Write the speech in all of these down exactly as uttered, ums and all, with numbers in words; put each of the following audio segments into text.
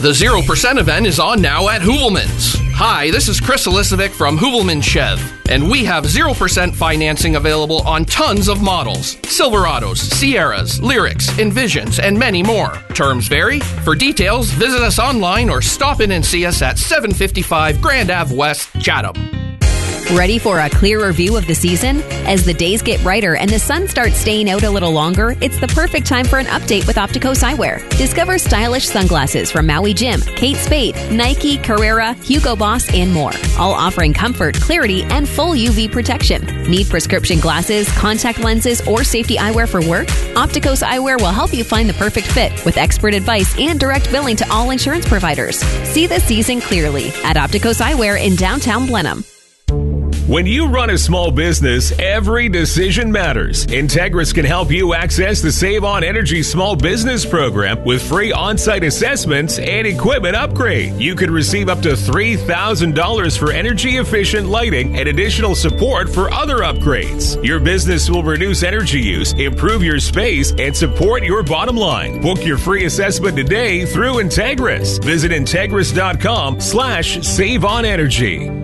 The zero percent event is on now at Hoovelman's. Hi, this is Chris Elisovic from Hoovelman Chev, and we have zero percent financing available on tons of models. Silverados, Sierras, Lyrics, Envisions, and many more. Terms vary. For details, visit us online or stop in and see us at seven fifty-five Grand Ave West, Chatham. Ready for a clearer view of the season? As the days get brighter and the sun starts staying out a little longer, it's the perfect time for an update with Opticos Eyewear. Discover stylish sunglasses from Maui Jim, Kate Spade, Nike, Carrera, Hugo Boss, and more. All offering comfort, clarity, and full U V protection. Need prescription glasses, contact lenses, or safety eyewear for work? Opticos Eyewear will help you find the perfect fit with expert advice and direct billing to all insurance providers. See the season clearly at Opticos Eyewear in downtown Blenheim. When you run a small business, every decision matters. Integris can help you access the Save On Energy Small Business Program with free on-site assessments and equipment upgrade. You could receive up to three thousand dollars for energy-efficient lighting and additional support for other upgrades. Your business will reduce energy use, improve your space, and support your bottom line. Book your free assessment today through Integris. Visit Integris.com slash Save On Energy.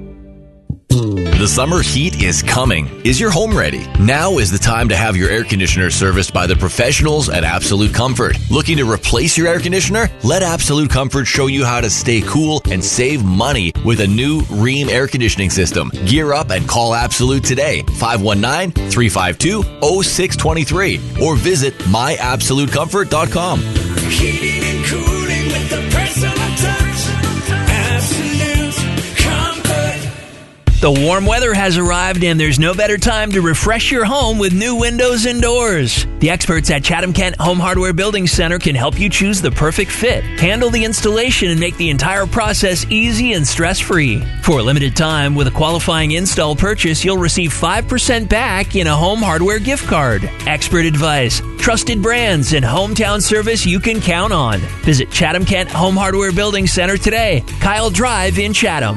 The summer heat is coming. Is your home ready? Now is the time to have your air conditioner serviced by the professionals at Absolute Comfort. Looking to replace your air conditioner? Let Absolute Comfort show you how to stay cool and save money with a new Rheem air conditioning system. Gear up and call Absolute today, five one nine, three five two, zero six two three, or visit my absolute comfort dot com. Heating and cooling with the personal touch. Absolute Comfort. The warm weather has arrived, and there's no better time to refresh your home with new windows and doors. The experts at Chatham-Kent Home Hardware Building Center can help you choose the perfect fit, handle the installation, and make the entire process easy and stress-free. For a limited time, with a qualifying install purchase, you'll receive five percent back in a home hardware gift card. Expert advice, trusted brands, and hometown service you can count on. Visit Chatham-Kent Home Hardware Building Center today, Kyle Drive in Chatham.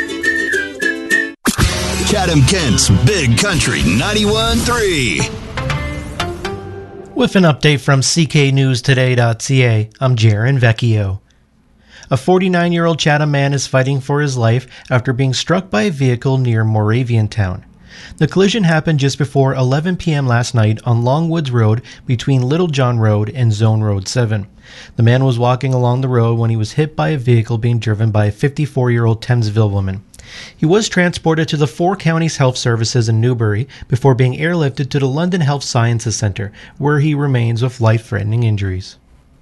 Chatham-Kent's Big Country ninety-one point three. With an update from C K News Today dot C A, I'm Jaron Vecchio. A forty-nine-year-old Chatham man is fighting for his life after being struck by a vehicle near Moraviantown. The collision happened just before eleven p.m. last night on Longwoods Road between Little John Road and Zone Road seven. The man was walking along the road when he was hit by a vehicle being driven by a fifty-four-year-old Thamesville woman. He was transported to the Four Counties Health Services in Newbury before being airlifted to the London Health Sciences Centre, where he remains with life-threatening injuries.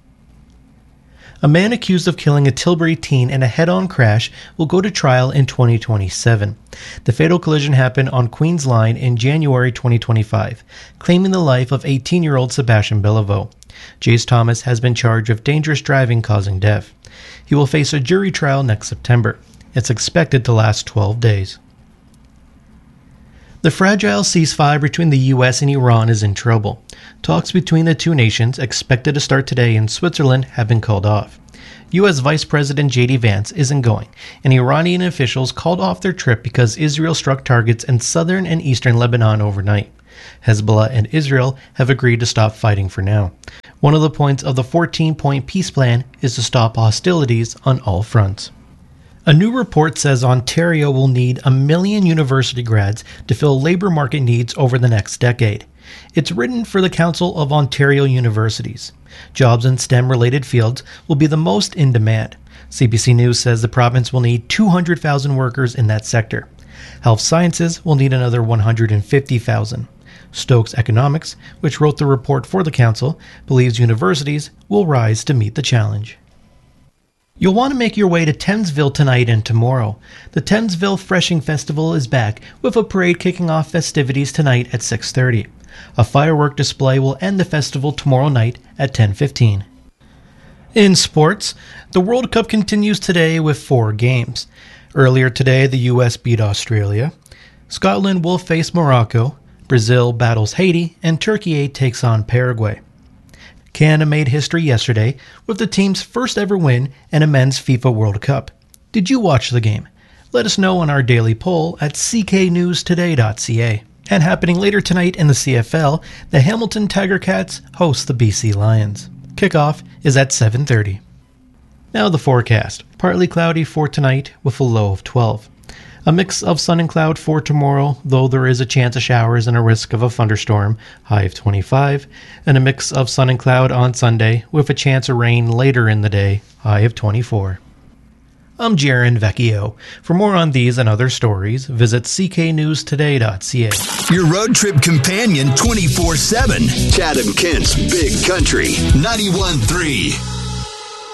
A man accused of killing a Tilbury teen in a head-on crash will go to trial in twenty twenty-seven. The fatal collision happened on Queen's Line in January twenty twenty-five, claiming the life of eighteen-year-old Sebastian Beliveau. Jace Thomas has been charged with dangerous driving causing death. He will face a jury trial next September. It's expected to last twelve days. The fragile ceasefire between the U S and Iran is in trouble. Talks between the two nations, expected to start today in Switzerland, have been called off. U S Vice President J D Vance isn't going, and Iranian officials called off their trip because Israel struck targets in southern and eastern Lebanon overnight. Hezbollah and Israel have agreed to stop fighting for now. One of the points of the fourteen-point peace plan is to stop hostilities on all fronts. A new report says Ontario will need a million university grads to fill labor market needs over the next decade. It's written for the Council of Ontario Universities. Jobs in STEM-related fields will be the most in demand. C B C News says the province will need two hundred thousand workers in that sector. Health Sciences will need another one hundred fifty thousand. Stokes Economics, which wrote the report for the council, believes universities will rise to meet the challenge. You'll want to make your way to Thamesville tonight and tomorrow. The Thamesville Freshing Festival is back, with a parade kicking off festivities tonight at six thirty. A firework display will end the festival tomorrow night at ten fifteen. In sports, the World Cup continues today with four games. Earlier today, the U S beat Australia. Scotland will face Morocco. Brazil battles Haiti, and Turkey takes on Paraguay. Canada made history yesterday with the team's first ever win in a men's FIFA World Cup. Did you watch the game? Let us know on our daily poll at C K News Today dot C A. And happening later tonight in the C F L, the Hamilton Tiger Cats host the B C Lions. Kickoff is at seven thirty. Now the forecast. Partly cloudy for tonight with a low of twelve. A mix of sun and cloud for tomorrow, though there is a chance of showers and a risk of a thunderstorm, high of twenty-five. And a mix of sun and cloud on Sunday with a chance of rain later in the day, high of twenty-four. I'm Jaron Vecchio. For more on these and other stories, visit c k news today dot c a. Your road trip companion twenty-four seven. Chatham Kent's Big Country ninety-one point three.